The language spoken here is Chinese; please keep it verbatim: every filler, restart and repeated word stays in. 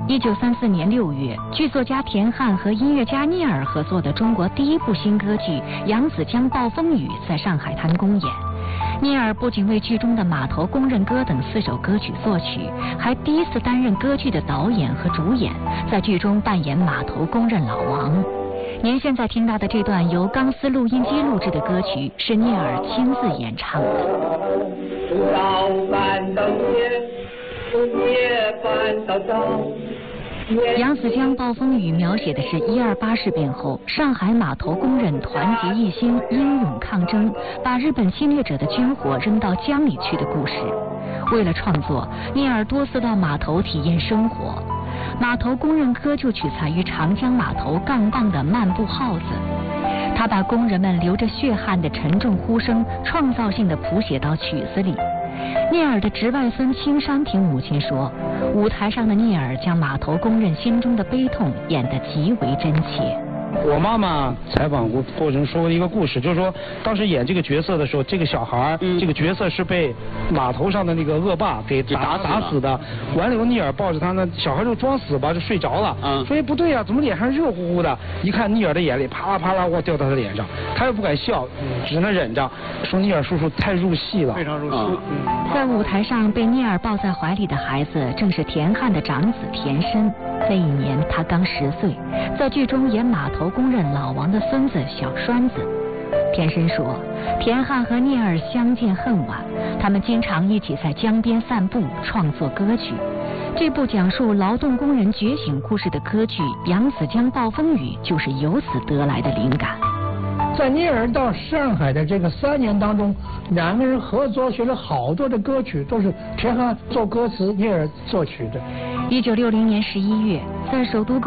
一九三四年六月，剧作家田汉和音乐家聂耳合作的中国第一部新歌剧《扬子江暴风雨》在上海滩公演。聂耳不仅为剧中的《码头工人歌》等四首歌曲作曲，还第一次担任歌剧的导演和主演，在剧中扮演码头工人老王。您现在听到的这段由钢丝录音机录制的歌曲，是聂耳亲自演唱的。 早饭到夜，夜饭到早。 扬子江暴风雨描写的是一二八事变后，上海码头工人团结一心，英勇抗争，把日本侵略者的军火扔到江里去的故事。为了创作，聂耳多次到码头体验生活。码头工人歌就取材于长江码头杠棒的漫步号子，他把工人们流着血汗的沉重呼声创造性地谱写到曲子里。聂耳的侄外孙青山亭母亲说，舞台上的聂耳将码头工人心中的悲痛演得极为真切。 我妈妈采访过过程说过一个故事，就是说当时演这个角色的时候，这个小孩、嗯、这个角色是被码头上的那个恶霸给打打死的。完了以后，聂耳抱着他呢，小孩就装死吧，就睡着了。嗯，说不对呀、啊，怎么脸上热乎乎的？一看聂耳的眼泪啪啦啪啦哇掉到他脸上，他又不敢笑，只能忍着。说聂耳叔叔太入戏了， 非常入戏。 嗯， 在舞台上被聂耳抱在怀里的孩子正是田汉的长子田申。这一年他刚十岁，在剧中演码头工人老王的孙子小栓子。田申说，田汉和聂耳相见恨晚，他们经常一起在江边散步，创作歌曲。这部讲述劳动工人觉醒故事的歌剧《扬子江暴风雨》就是由此得来的灵感。 在聂耳到上海的这个三年当中，两个人合作写了好多的歌曲，都是田汉做歌词，聂耳作曲的。 一九六零年十一月，在首都歌